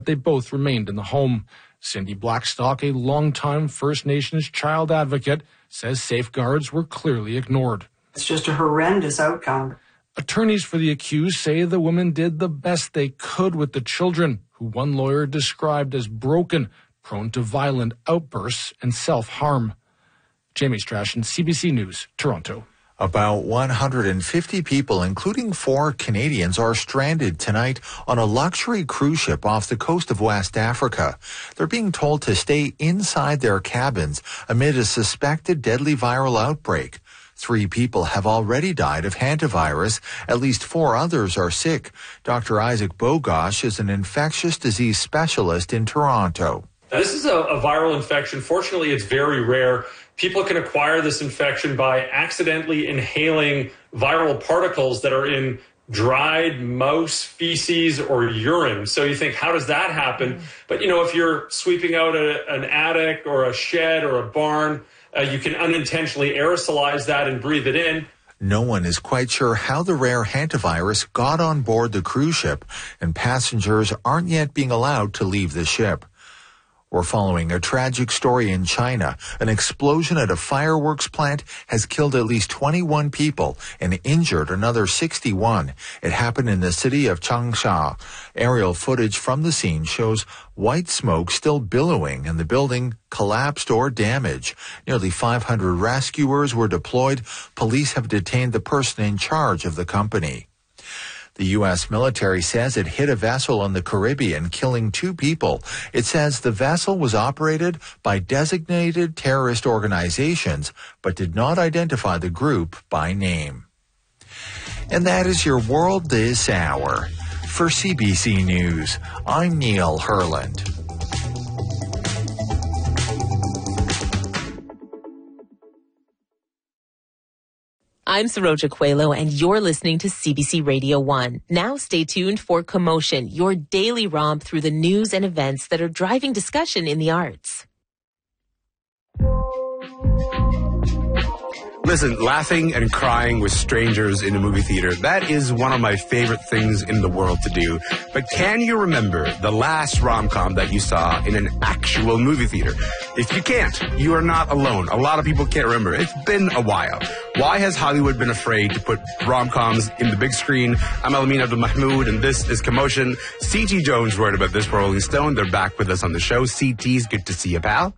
They both remained in the home. Cindy Blackstock, a longtime First Nations child advocate, says safeguards were clearly ignored. It's just a horrendous outcome. Attorneys for the accused say the women did the best they could with the children, who one lawyer described as broken, prone to violent outbursts and self-harm. Jamie Strachan, CBC News, Toronto. About 150 people, including 4 Canadians, are stranded tonight on a luxury cruise ship off the coast of West Africa. They're being told to stay inside their cabins amid a suspected deadly viral outbreak. 3 people have already died of hantavirus. At least 4 others are sick. Dr. Isaac Bogosh is an infectious disease specialist in Toronto. This is a viral infection. Fortunately, it's very rare. People can acquire this infection by accidentally inhaling viral particles that are in dried mouse feces or urine. So you think, how does that happen? But, if you're sweeping out an attic or a shed or a barn, you can unintentionally aerosolize that and breathe it in. No one is quite sure how the rare hantavirus got on board the cruise ship, and passengers aren't yet being allowed to leave the ship. We're following a tragic story in China. An explosion at a fireworks plant has killed at least 21 people and injured another 61. It happened in the city of Changsha. Aerial footage from the scene shows white smoke still billowing and the building collapsed or damaged. Nearly 500 rescuers were deployed. Police have detained the person in charge of the company. The U.S. military says it hit a vessel in the Caribbean, killing 2 people. It says the vessel was operated by designated terrorist organizations, but did not identify the group by name. And that is your world this hour. For CBC News, I'm Neil Herland. I'm Saroja Coelho, and you're listening to CBC Radio 1. Now stay tuned for Commotion, your daily romp through the news and events that are driving discussion in the arts. Listen, laughing and crying with strangers in a movie theater, that is one of my favorite things in the world to do. But can you remember the last rom-com that you saw in an actual movie theater? If you can't, you are not alone. A lot of people can't remember. It's been a while. Why has Hollywood been afraid to put rom-coms in the big screen? I'm Alameen Abdul Mahmood, and this is Commotion. C.T. Jones wrote about this for Rolling Stone. They're back with us on the show. C.T.'s good to see you, pal.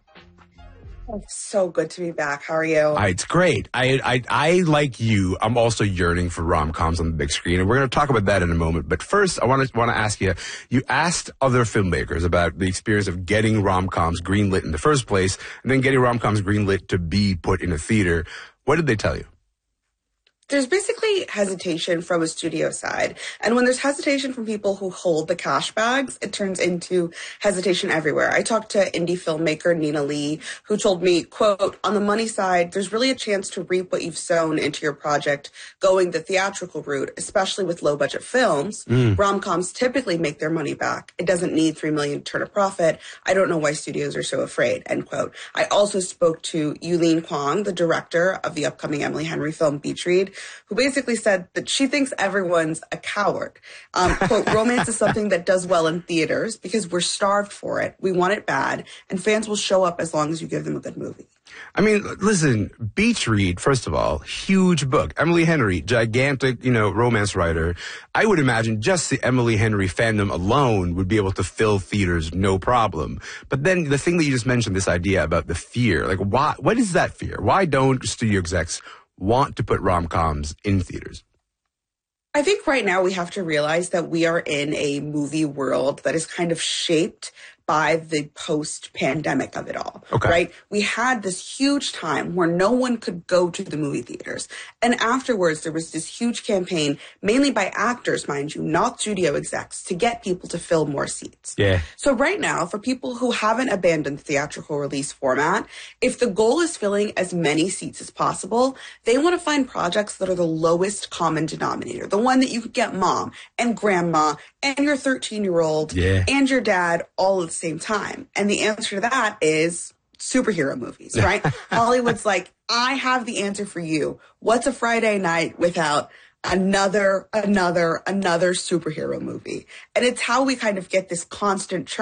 It's so good to be back. How are you? It's great. I like you. I'm also yearning for rom-coms on the big screen, and we're going to talk about that in a moment. But first, I want to ask you. You asked other filmmakers about the experience of getting rom-coms greenlit in the first place, and then getting rom-coms greenlit to be put in a theater. What did they tell you? There's basically hesitation from a studio side. And when there's hesitation from people who hold the cash bags, it turns into hesitation everywhere. I talked to indie filmmaker Nina Lee, who told me, quote, on the money side, there's really a chance to reap what you've sown into your project going the theatrical route, especially with low budget films. Rom-coms typically make their money back. It doesn't need $3 million to turn a profit. I don't know why studios are so afraid, end quote. I also spoke to Yulene Kwong, the director of the upcoming Emily Henry film Beach Read, who basically said that she thinks everyone's a coward. Quote, romance is something that does well in theaters because we're starved for it. We want it bad, and fans will show up as long as you give them a good movie. I mean, listen, Beach Read, first of all, huge book. Emily Henry, gigantic, romance writer. I would imagine just the Emily Henry fandom alone would be able to fill theaters, no problem. But then the thing that you just mentioned, this idea about the fear, like what is that fear? Why don't studio execs want to put rom-coms in theaters? I think right now we have to realize that we are in a movie world that is kind of shaped by the post-pandemic of it all, right? We had this huge time where no one could go to the movie theaters. And afterwards, there was this huge campaign, mainly by actors, mind you, not studio execs, to get people to fill more seats. Yeah. So right now, for people who haven't abandoned the theatrical release format, if the goal is filling as many seats as possible, they want to find projects that are the lowest common denominator, the one that you could get mom and grandma and your 13-year-old and your dad all at the same time. And the answer to that is superhero movies, right? Hollywood's like, I have the answer for you. What's a Friday night without another superhero movie. And it's how we kind of get this constant churn